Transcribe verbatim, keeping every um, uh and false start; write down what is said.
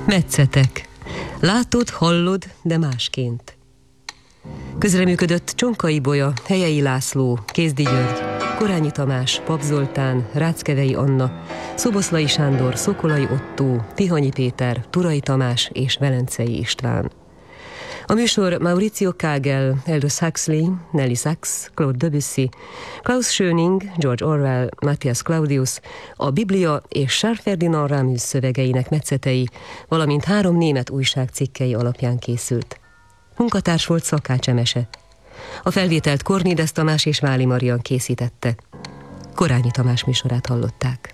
Metszetek. Látod, hallod, de másként. Közreműködött Csonkai Bolya, Helyei László, Kézdi György, Korányi Tamás, Pap Zoltán, Ráckevei Anna, Szoboszlai Sándor, Szokolai Ottó, Tihanyi Péter, Turai Tamás és Velencei István. A műsor Mauricio Kagel, Aldous Huxley, Nelly Sachs, Claude Debussy, Klaus Schöning, George Orwell, Matthias Claudius, a Biblia és Charles Ferdinand Ramus szövegeinek metszetei, valamint három német újság cikkei alapján készült. Munkatárs volt Szakács Emese. A felvételt Kornides Tamás és Váli Marian készítette. Korányi Tamás műsorát hallották.